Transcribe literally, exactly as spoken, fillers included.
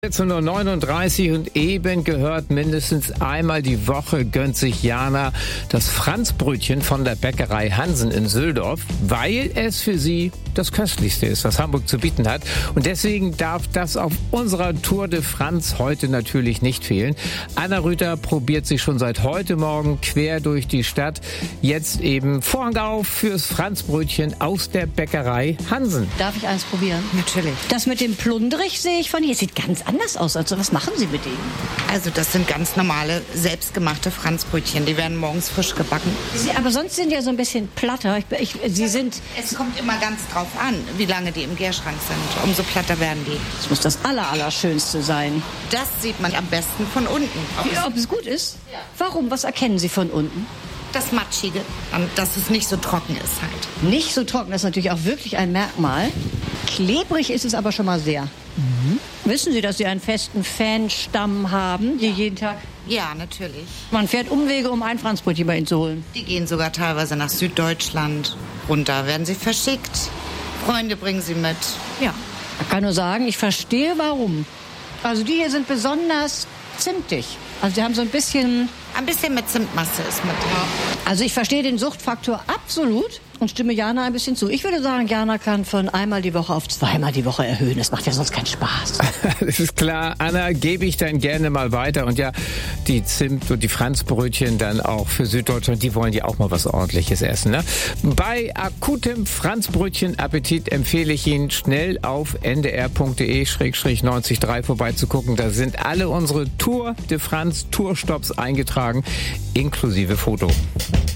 vierzehn Uhr neununddreißig und eben gehört, mindestens einmal die Woche gönnt sich Jana das Franzbrötchen von der Bäckerei Hansen in Söldorf, weil es für sie das Köstlichste ist, was Hamburg zu bieten hat. Und deswegen darf das auf unserer Tour de France heute natürlich nicht fehlen. Anna Rüther probiert sich schon seit heute Morgen quer durch die Stadt. Jetzt eben Vorhang auf fürs Franzbrötchen aus der Bäckerei Hansen. Darf ich eins probieren? Natürlich. Das mit dem Plunderich sehe ich von hier. Sieht ganz anders aus. Also was machen Sie mit denen? Also das sind ganz normale, selbstgemachte Franzbrötchen. Die werden morgens frisch gebacken. Sie, aber sonst sind die ja so ein bisschen platter. Ich, ich, Sie sind... Es kommt immer ganz drauf an, wie lange die im Gärschrank sind. Umso platter werden die. Das muss das Allerallerschönste sein. Das sieht man am besten von unten. Wie, ob es gut ist? Ja. Warum? Was erkennen Sie von unten? Das Matschige. Und dass es nicht so trocken ist halt. Nicht so trocken, das ist natürlich auch wirklich ein Merkmal. Klebrig ist es aber schon mal sehr. Mhm. Wissen Sie, dass Sie einen festen Fanstamm haben, die ja. jeden Tag... Ja, natürlich. Man fährt Umwege, um ein Franzbrötchen bei Ihnen zu holen. Die gehen sogar teilweise nach Süddeutschland runter, werden sie verschickt. Freunde bringen sie mit. Ja, ich kann nur sagen, ich verstehe warum. Also die hier sind besonders zimtig. Also sie haben so ein bisschen... Ein bisschen mit Zimtmasse ist mit drauf. Also ich verstehe den Suchtfaktor absolut und stimme Jana ein bisschen zu. Ich würde sagen, Jana kann von einmal die Woche auf zweimal die Woche erhöhen. Das macht ja sonst keinen Spaß. Das ist klar. Anna, gebe ich dann gerne mal weiter. Und ja, die Zimt- und die Franzbrötchen dann auch für Süddeutschland, die wollen ja auch mal was Ordentliches essen. Ne? Bei akutem Franzbrötchen-Appetit empfehle ich Ihnen, schnell auf n d r punkt d e slash neunzig drei vorbeizugucken. Da sind alle unsere Tour de France Tourstops eingetragen, inklusive Foto.